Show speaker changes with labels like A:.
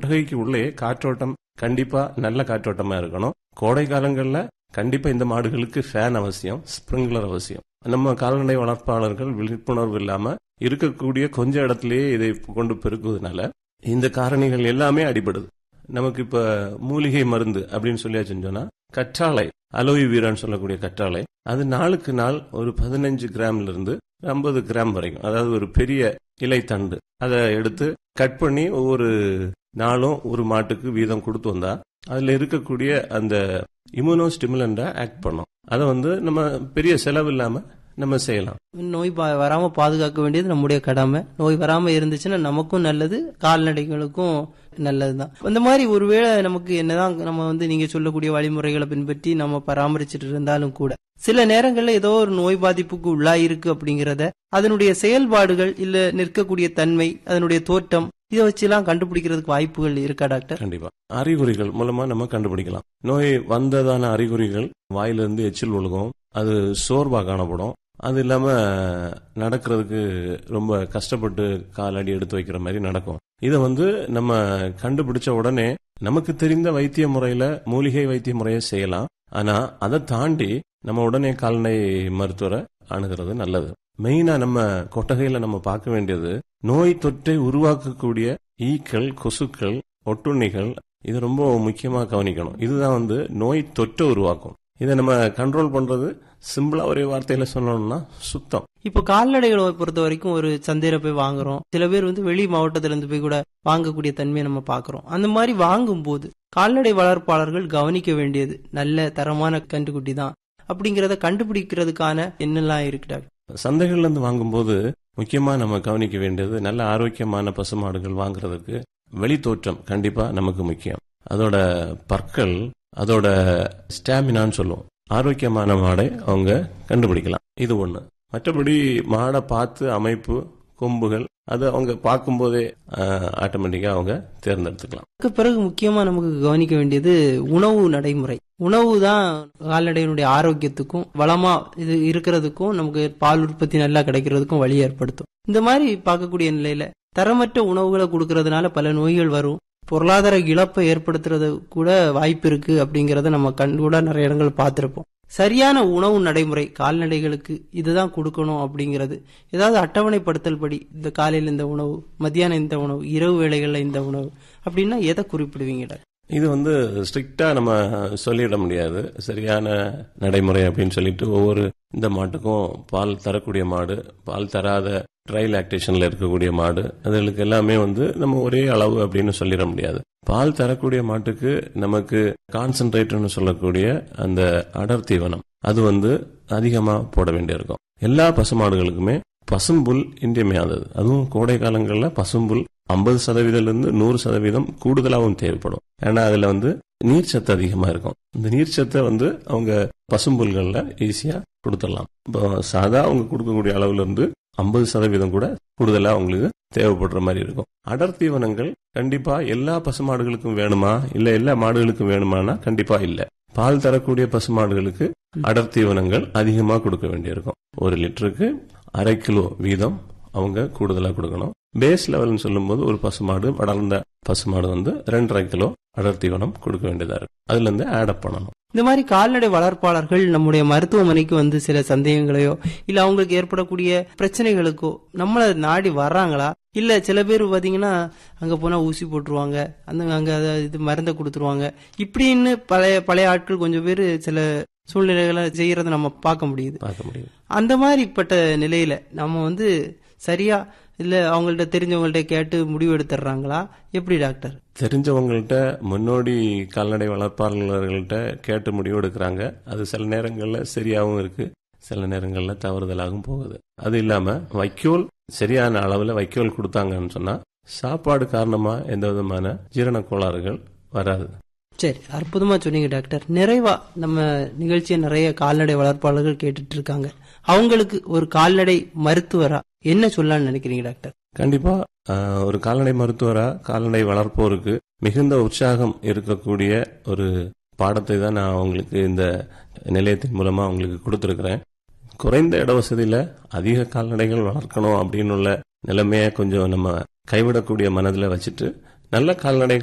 A: கொட்டகைக்கு உள்ளே காற்றோட்டம் கண்டிப்பா நல்ல காற்றோட்டமா இருக்கணும். கோடை காலங்கள்ல கண்டிப்பா இந்த மாடுகளுக்கு ஃபேன் அவசியம், ஸ்பிரிங்க்லர் அவசியம். நம்ம கால்நடை வளர்ப்பாளர்கள் விழிப்புணர்வு இல்லாம இருக்கக்கூடிய கொஞ்ச இடத்திலேயே இதை கொண்டு பெருக்குவதனால இந்த காரணிகள் எல்லாமே அடிபடுது. நமக்கு இப்ப மூலிகை மருந்து அப்படின்னு சொல்லியாச்சுன்னு சொன்னா கற்றாழை, அலோய் வீரான்னு சொல்லக்கூடிய கற்றாழை, அது நாளுக்கு நாள் ஒரு 15 கிராம்ல இருந்து 50 கிராம் வரைக்கும், அதாவது ஒரு பெரிய இலை தண்டு அதை எடுத்து கட் பண்ணி ஒவ்வொரு நாளும் ஒரு மாட்டுக்கு வீதம் கொடுத்து வந்தா அதுல இருக்கக்கூடிய அந்த இம்யூனோ ஸ்டிமுலண்டா ஆக்ட் பண்ணும். அதை நம்ம பெரிய செலவு இல்லாம நம்ம செய்யலாம்.
B: நோய் வராம பாதுகாக்க வேண்டியது நம்முடைய கடமை. நோய் வராம இருந்துச்சுன்னா நமக்கும் நல்லது, கால்நடைகளுக்கும் நல்லதுதான். அந்த மாதிரி ஒருவேளை நமக்கு என்னதான் நம்ம நீங்க சொல்லக்கூடிய வழிமுறைகளை பின்பற்றி நம்ம பராமரிச்சுட்டு இருந்தாலும் கூட சில நேரங்கள்ல ஏதோ ஒரு நோய் பாதிப்புக்கு உள்ளாயிருக்கு அப்படிங்கறத அதனுடைய செயல்பாடுகள் இல்ல நிற்கக்கூடிய தன்மை, அதனுடைய தோற்றம், இதை வச்செல்லாம் கண்டுபிடிக்கிறதுக்கு வாய்ப்புகள் இருக்கா டாக்டர்?
A: கண்டிப்பா. அறிகுறிகள் மூலமா நம்ம கண்டுபிடிக்கலாம். நோய் வந்ததான அறிகுறிகள் வாயிலிருந்து எச்சில் ஒழுகும், அது சோர்வா காணப்படும், அது இல்லாம நடக்கிறதுக்கு ரொம்ப கஷ்டப்பட்டு காலடி எடுத்து வைக்கிற மாதிரி நடக்கும். இதை நம்ம கண்டுபிடிச்ச உடனே நமக்கு தெரிந்த வைத்திய முறையில மூலிகை வைத்திய முறையை செய்யலாம். ஆனா அதை தாண்டி நம்ம உடனே கால்நடை மருத்துவரை அணுகிறது நல்லது. மெயினா நம்ம கொட்டகையில நம்ம பார்க்க வேண்டியது நோய் தொற்றை உருவாக்கக்கூடிய ஈக்கள், கொசுக்கள், ஒட்டுண்ணிகள். இது ரொம்ப முக்கியமா கவனிக்கணும். இதுதான் நோய் தொற்றை உருவாக்கும். இதை நம்ம கண்ட்ரோல் பண்றது சிம்பிளா ஒரே வார்த்தையில சொல்லணும்னா சுத்தம்.
B: இப்ப கால்நடைகளை பொறுத்த வரைக்கும் ஒரு சந்தையில போய் வாங்குறோம், சில பேர் வெளி மாவட்டத்துல இருந்து போய் கூட வாங்கக்கூடிய தன்மையை நம்ம பாக்குறோம். அந்த மாதிரி வாங்கும் போது கால்நடை வளர்ப்பாளர்கள் கவனிக்க வேண்டியது நல்ல தரமான கன்றுக்குட்டி தான் அப்படிங்கறத கண்டுபிடிக்கிறதுக்கான என்னெல்லாம் இருக்கு டாக்டர்?
A: சந்தைகள்ல இருந்து வாங்கும்போது முக்கியமா நம்ம கவனிக்க வேண்டியது நல்ல ஆரோக்கியமான பசுமாடுகள் வாங்குறதுக்கு வெளி தோற்றம் கண்டிப்பா நமக்கு முக்கியம். அதோட பற்கள், அதோட ஸ்டாமினான்னு சொல்லுவோம். ஆரோக்கியமான மாடை அவங்க கண்டுபிடிக்கலாம். இது ஒண்ணு. மற்றபடி மாடை பார்த்து அமைப்பு, கொம்புகள், அது அவங்க பார்க்கும் போதே ஆட்டோமேட்டிக்கா அவங்க தேர்ந்தெடுத்துக்கலாம்.
B: அதுக்கு பிறகு முக்கியமா நமக்கு கவனிக்க வேண்டியது உணவு நடைமுறை. உணவு தான் கால்நடையினுடைய ஆரோக்கியத்துக்கும் வளமா இது இருக்கிறதுக்கும் நமக்கு பால் உற்பத்தி நல்லா கிடைக்கிறதுக்கும் வழி ஏற்படுத்தும். இந்த மாதிரி பார்க்கக்கூடிய நிலையில தரமற்ற உணவுகளை கொடுக்கறதுனால பல நோய்கள் வரும், பொருளாதார இழப்பை ஏற்படுத்துறது கூட வாய்ப்பு இருக்கு அப்படிங்கறத நம்ம கூட நிறைய இடங்கள் பார்த்திருப்போம். சரியான உணவு நடைமுறை கால்நடைகளுக்கு இதுதான் கொடுக்கணும் அப்படிங்கிறது ஏதாவது அட்டவணைப்படுத்தல் படி இந்த காலையில் இந்த உணவு, மத்தியானம் இந்த உணவு, இரவு வேளைகள்ல இந்த உணவு அப்படின்னா எதை குறிப்பிடுவீங்க?
A: இது ஸ்ட்ரிக்டா நம்ம சொல்லிட முடியாது. சரியான நடைமுறை அப்படின்னு சொல்லிட்டு ஒவ்வொரு இந்த மாட்டுக்கும் பால் தரக்கூடிய மாடு, பால் தராத ட்ரை லாக்டேஷன்ல இருக்கக்கூடிய மாடு, அதுகளுக்கு எல்லாமே நம்ம ஒரே அளவு அப்படின்னு சொல்லிட முடியாது. பால் தரக்கூடிய மாட்டுக்கு நமக்கு கான்சென்ட்ரேட்னு சொல்லக்கூடிய அந்த அடர் தீவனம் அது அதிகமா போட வேண்டியிருக்கும். எல்லா பசுமாடுகளுக்குமே பசும்புல் இன்றியமையாதது. அதுவும் கோடை காலங்கள்ல பசும்புல் 50% 100% கூடுதலாகவும் தேவைப்படும். ஏன்னா அதுல நீர்ச்சத்து அதிகமா இருக்கும். இந்த நீர்ச்சத்தை அவங்க பசும்புல்கள்ல ஈஸியா கொடுத்துடலாம். இப்போ சாதா அவங்க கொடுக்கக்கூடிய அளவுல இருந்து 50% கூட கூடுதலா அவங்களுக்கு தேவைப்படுற மாதிரி இருக்கும். அடர் தீவனங்கள் கண்டிப்பா எல்லா பசுமாடுகளுக்கும் வேணுமா, இல்ல எல்லா மாடுகளுக்கும் வேணுமானா கண்டிப்பா இல்ல. பால் தரக்கூடிய பசுமாடுகளுக்கு அடர் தீவனங்கள் அதிகமா கொடுக்க வேண்டியிருக்கும். 1 லிட்டருக்கு 1/2 கிலோ வீதம் அவங்க கூடுதலா கொடுக்கணும். பேஸ் லெவல்னு சொல்லும் போது ஒரு பசுமாடு, வளர்ந்த பசுமாடு 2.5 கிலோ அடர் தீவனம் கொடுக்க வேண்டியதா இருக்கு. அதுல இருந்து ஆட் அப் பண்ணணும்.
B: இந்த மாதிரி கால்நடை வளர்ப்பாளர்கள் நம்முடைய மருத்துவமனைக்கு சில சந்தேகங்களையோ இல்ல அவங்களுக்கு ஏற்படக்கூடிய பிரச்சனைகளுக்கோ நம்மள நாடி வர்றாங்களா? இல்ல சில பேர் பாத்தீங்கன்னா அங்க போனா ஊசி போட்டுருவாங்க, அங்க இது மருந்தை கொடுத்துருவாங்க, இப்படின்னு பழைய ஆட்கள் கொஞ்சம் பேர் சில சூழ்நிலைகளை செய்யறத நம்ம பார்க்க முடியுது. அந்த மாதிரிப்பட்ட நிலையில நம்ம சரியா இல்ல அவங்கள்ட்ட தெரிஞ்சவங்கள்ட்ட கேட்டு முடிவு எடுத்துறாங்களா? எப்படி டாக்டர்?
A: தெரிஞ்சவங்கள்ட்ட, முன்னோடி கால்நடை வளர்ப்பாளர்கள்ட்ட கேட்டு முடிவு எடுக்கிறாங்க. அது சில நேரங்கள்ல சரியாகவும் இருக்கு, சில நேரங்கள்ல தவறுதலாகவும் போகுது. அது இல்லாம வைக்கோல் சரியான அளவுல வைக்கோல் கொடுத்தாங்கன்னு சொன்னா சாப்பாடு காரணமா எந்த விதமான ஜீரண கோளாறுகள் வராது.
B: சரி, அற்புதமா சொன்னீங்க டாக்டர். நிறைவா நம்ம நிகழ்ச்சியை நிறைய கால்நடை வளர்ப்பாளர்கள் கேட்டுட்டு இருக்காங்க. அவங்களுக்கு ஒரு கால்நடை மருத்துவரா என்ன சொல்லலாம்னு நினைக்கிறீங்க டாக்டர்?
A: கண்டிப்பா ஒரு கால்நடை மருத்துவரா கால்நடை வளர்ப்போருக்கு மிகுந்த உற்சாகம் இருக்கக்கூடிய ஒரு பாடத்தை தான் நான் அவங்களுக்கு இந்த நிலையத்தின் மூலமா அவங்களுக்கு கொடுத்திருக்கிறேன். குறைந்த இட வசதியில அதிக கால்நடைகள் வளர்க்கணும் அப்படின்னு உள்ள நிலைமையை கொஞ்சம் நம்ம கைவிடக்கூடிய மனதில் வச்சுட்டு நல்ல கால்நடை